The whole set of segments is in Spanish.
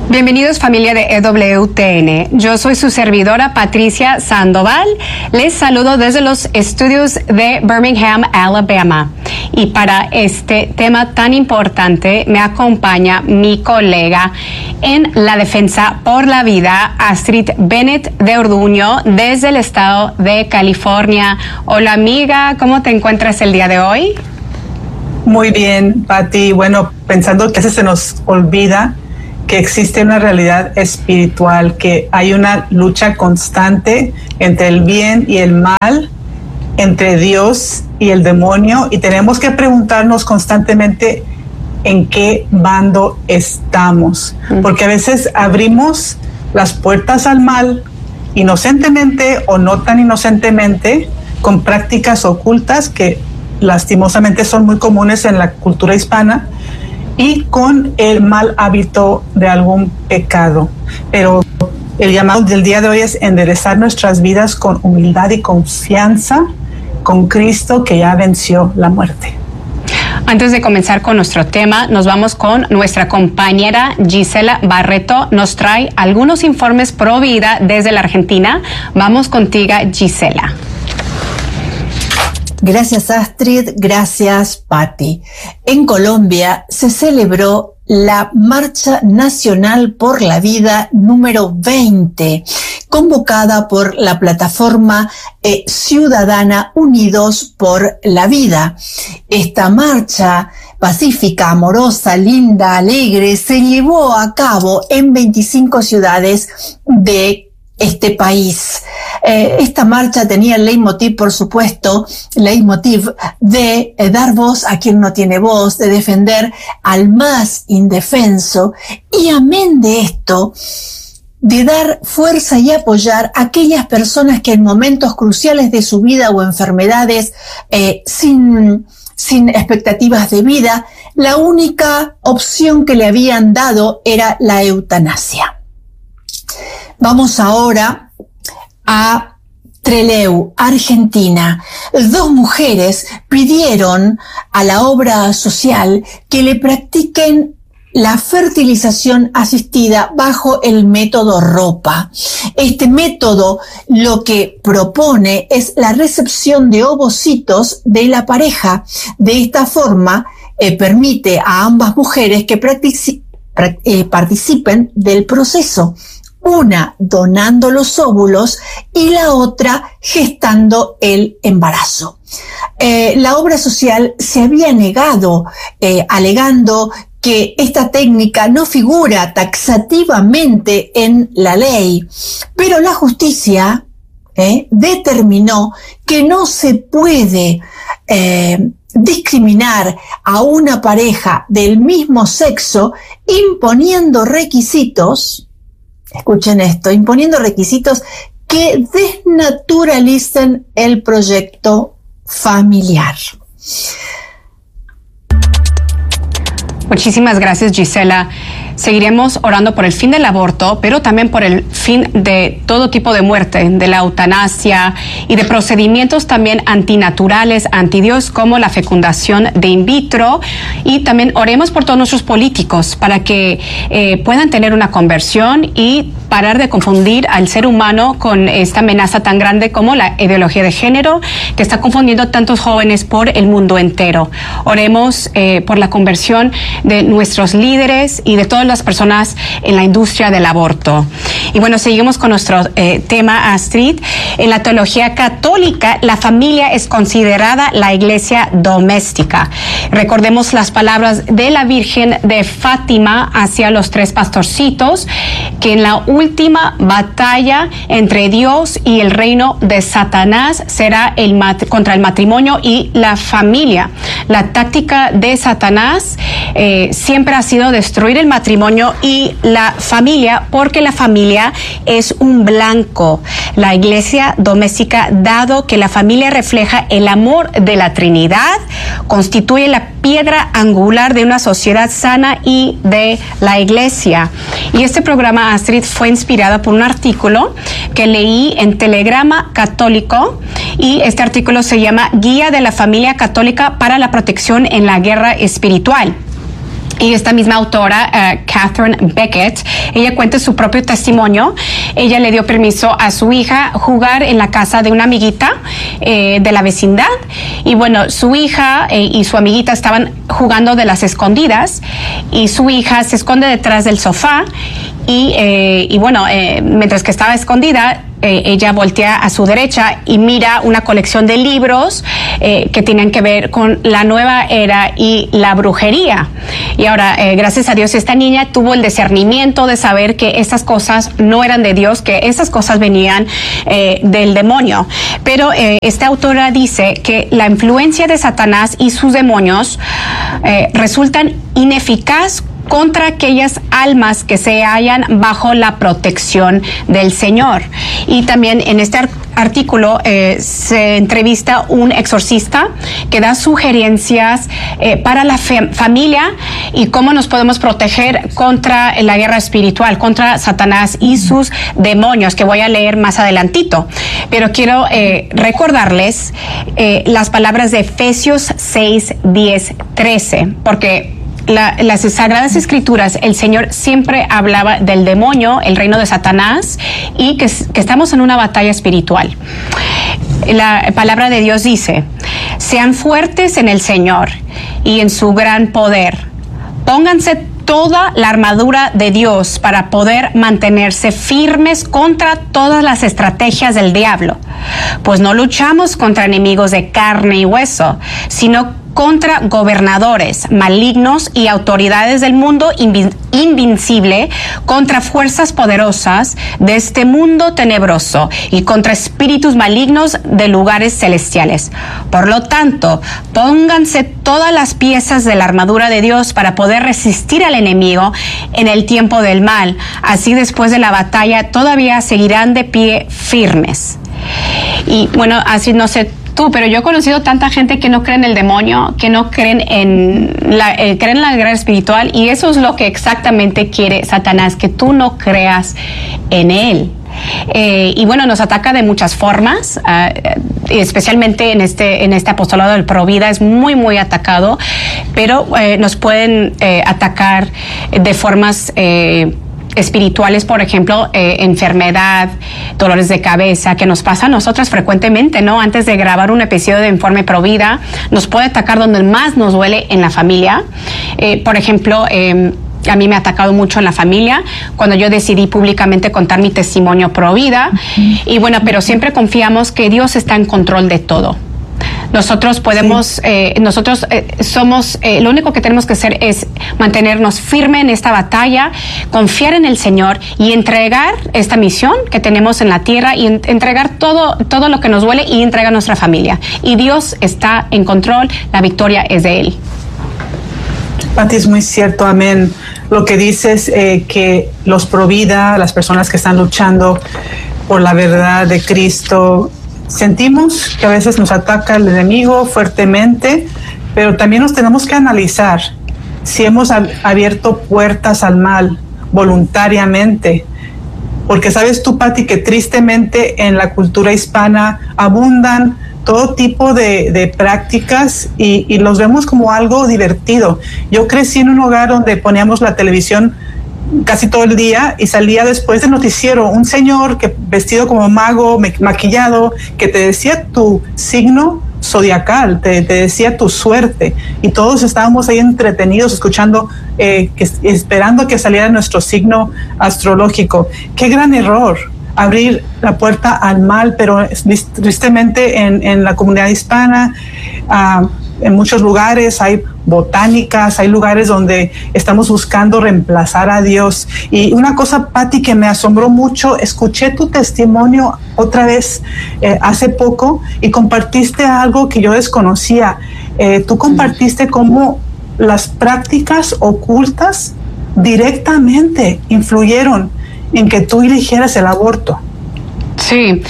Bienvenidos familia de EWTN. Yo soy su servidora Patricia Sandoval. Les saludo desde los estudios de Birmingham, Alabama. Y para este tema tan importante me acompaña mi colega en la defensa por la vida, Astrid Bennett de Orduño, desde el estado de California. Hola amiga, ¿cómo te encuentras el día de hoy? Muy bien, Pati. Bueno, pensando que a veces se nos olvida que existe una realidad espiritual, que hay una lucha constante entre el bien y el mal, entre Dios y el demonio, y tenemos que preguntarnos constantemente en qué bando estamos, porque a veces abrimos las puertas al mal, inocentemente o no tan inocentemente, con prácticas ocultas que lastimosamente son muy comunes en la cultura hispana, y con el mal hábito de algún pecado. Pero el llamado del día de hoy es enderezar nuestras vidas con humildad y confianza con Cristo, que ya venció la muerte. Antes de comenzar con nuestro tema, nos vamos con nuestra compañera Gisela Barreto. Nos trae algunos informes pro vida desde la Argentina. Vamos contigo, Gisela. Gracias Astrid, gracias Patti. En Colombia se celebró la Marcha Nacional por la Vida número 20, convocada por la plataforma ciudadana Unidos por la Vida. Esta marcha pacífica, amorosa, linda, alegre, se llevó a cabo en 25 ciudades de este país. Esta marcha tenía el leitmotiv, por supuesto, de dar voz a quien no tiene voz, de defender al más indefenso y, amén de esto, de dar fuerza y apoyar a aquellas personas que en momentos cruciales de su vida o enfermedades sin expectativas de vida, la única opción que le habían dado era la eutanasia. Vamos ahora a Trelew, Argentina. 2 mujeres pidieron a la obra social que le practiquen la fertilización asistida bajo el método ROPA. Este método lo que propone es la recepción de ovocitos de la pareja. De esta forma permite a ambas mujeres que participen del proceso, una donando los óvulos y la otra gestando el embarazo. La obra social se había negado, alegando que esta técnica no figura taxativamente en la ley, pero la justicia determinó que no se puede discriminar a una pareja del mismo sexo imponiendo requisitos. Escuchen esto, imponiendo requisitos que desnaturalicen el proyecto familiar. Muchísimas gracias, Gisela. Seguiremos orando por el fin del aborto, pero también por el fin de todo tipo de muerte, de la eutanasia y de procedimientos también antinaturales, antidios, como la fecundación de in vitro. Y también oremos por todos nuestros políticos para que puedan tener una conversión y parar de confundir al ser humano con esta amenaza tan grande como la ideología de género, que está confundiendo a tantos jóvenes por el mundo entero. Oremos por la conversión de nuestros líderes y de todas las personas en la industria del aborto. Y bueno, seguimos con nuestro tema, Astrid. En la teología católica, la familia es considerada la iglesia doméstica. Recordemos las palabras de la Virgen de Fátima hacia los 3 pastorcitos, que en la última batalla entre Dios y el reino de Satanás será contra el matrimonio y la familia. La táctica de Satanás siempre ha sido destruir el matrimonio y la familia, porque la familia es un blanco. La iglesia doméstica, dado que la familia refleja el amor de la Trinidad, constituye la piedra angular de una sociedad sana y de la iglesia. Y este programa, Astrid, fue inspirada por un artículo que leí en Telegrama Católico, y este artículo se llama Guía de la Familia Católica para la Protección en la Guerra Espiritual. Y esta misma autora, Catherine Beckett, ella cuenta su propio testimonio. Ella le dio permiso a su hija jugar en la casa de una amiguita de la vecindad. Y bueno, su hija y su amiguita estaban jugando de las escondidas y su hija se esconde detrás del sofá y bueno, mientras que estaba escondida, ella voltea a su derecha y mira una colección de libros que tenían que ver con la nueva era y la brujería. Y ahora, gracias a Dios, esta niña tuvo el discernimiento de saber que estas cosas no eran de Dios, que esas cosas venían del demonio. Pero esta autora dice que la influencia de Satanás y sus demonios resultan ineficaz contra aquellas almas que se hallan bajo la protección del Señor. Y también en este artículo se entrevista un exorcista que da sugerencias para la familia y cómo nos podemos proteger contra la guerra espiritual, contra Satanás y sus demonios, que voy a leer más adelantito. Pero quiero recordarles las palabras de Efesios 6, 10, 13, porque las Sagradas Escrituras, el Señor siempre hablaba del demonio, el reino de Satanás, y que estamos en una batalla espiritual. La palabra de Dios dice: sean fuertes en el Señor y en su gran poder. Pónganse toda la armadura de Dios para poder mantenerse firmes contra todas las estrategias del diablo. Pues no luchamos contra enemigos de carne y hueso, sino contra gobernadores malignos y autoridades del mundo invencible, contra fuerzas poderosas de este mundo tenebroso y contra espíritus malignos de lugares celestiales. Por lo tanto, pónganse todas las piezas de la armadura de Dios para poder resistir al enemigo en el tiempo del mal. Así, después de la batalla, todavía seguirán de pie firmes. Y bueno, así no sé tú, pero yo he conocido tanta gente que no cree en el demonio, que no creen en la guerra espiritual, y eso es lo que exactamente quiere Satanás, que tú no creas en él. Y bueno, nos ataca de muchas formas, especialmente en este apostolado del Provida es muy, muy atacado, pero nos pueden atacar de formas espirituales, por ejemplo, enfermedad, dolores de cabeza, que nos pasa a nosotras frecuentemente, ¿no? Antes de grabar un episodio de Informe Provida, nos puede atacar donde más nos duele en la familia. Por ejemplo, a mí me ha atacado mucho en la familia cuando yo decidí públicamente contar mi testimonio Provida. Y bueno, pero siempre confiamos que Dios está en control de todo. Nosotros podemos, somos, lo único que tenemos que hacer es mantenernos firmes en esta batalla, confiar en el Señor y entregar esta misión que tenemos en la tierra y entregar todo lo que nos duele y entregar a nuestra familia. Y Dios está en control, la victoria es de Él. Pati, es muy cierto, amén. Lo que dices, que los Provida, las personas que están luchando por la verdad de Cristo, sentimos que a veces nos ataca el enemigo fuertemente, pero también nos tenemos que analizar si hemos abierto puertas al mal voluntariamente. Porque sabes tú, Pati, que tristemente en la cultura hispana abundan todo tipo de prácticas y los vemos como algo divertido. Yo crecí en un hogar donde poníamos la televisión casi todo el día y salía después del noticiero un señor que vestido como mago, maquillado, que te decía tu signo zodiacal, te decía tu suerte, y todos estábamos ahí entretenidos escuchando, esperando que saliera nuestro signo astrológico. Qué gran error abrir la puerta al mal, pero tristemente en la comunidad hispana, en muchos lugares hay botánicas, hay lugares donde estamos buscando reemplazar a Dios. Y una cosa, Pati, que me asombró mucho, escuché tu testimonio otra vez hace poco y compartiste algo que yo desconocía. Tú compartiste cómo las prácticas ocultas directamente influyeron en que tú eligieras el aborto. Sí,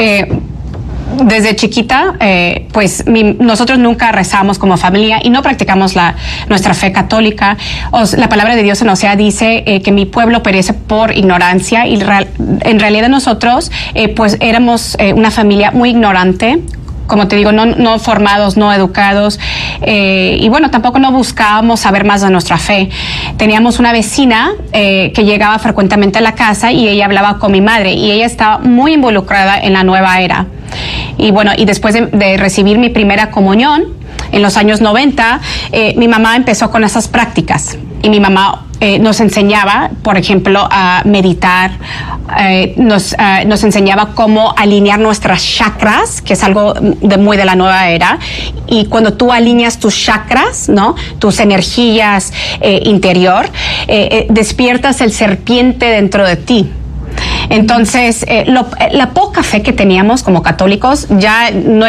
desde chiquita, pues nosotros nunca rezamos como familia y no practicamos nuestra fe católica. La palabra de Dios en Osea dice que mi pueblo perece por ignorancia, y en realidad nosotros pues éramos una familia muy ignorante, como te digo, no formados, no educados, y bueno, tampoco no buscábamos saber más de nuestra fe. Teníamos una vecina que llegaba frecuentemente a la casa y ella hablaba con mi madre y ella estaba muy involucrada en la nueva era. Y bueno, y después de recibir mi primera comunión en los años 90, mi mamá empezó con esas prácticas y mi mamá nos enseñaba, por ejemplo, a meditar, nos enseñaba cómo alinear nuestras chakras, que es algo muy de la nueva era, y cuando tú alineas tus chakras, ¿no? Tus energías interior, despiertas el serpiente dentro de ti. Entonces, la poca fe que teníamos como católicos ya no